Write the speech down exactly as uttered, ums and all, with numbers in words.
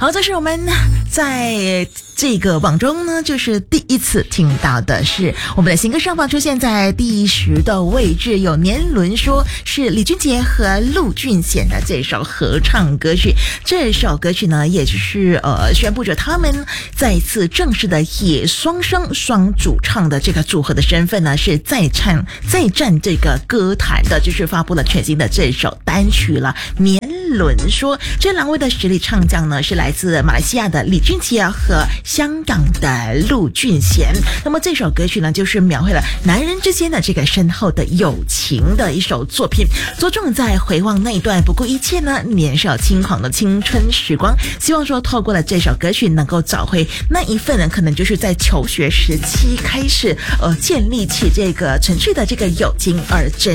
好，这是我们在这个网中呢，就是第一次听到的是我们的新歌上榜出现在第十的位置，有年轮说是李俊杰和陆俊贤的这首合唱歌曲。这首歌曲呢，也就是呃宣布着他们再次正式的以双声双主唱的这个组合的身份呢，是再唱再战这个歌坛的，就是发布了全新的这首单曲了。年轮说这两位的实力唱将呢，是来自马来西亚的李俊杰和香港的陆俊贤。那么这首歌曲呢，就是描绘了男人之间的这个深厚的友情的一首作品，着重在回望那一段不顾一切呢年少轻狂的青春时光，希望说透过了这首歌曲能够找回那一份人可能就是在求学时期开始呃建立起这个纯粹的这个友情而真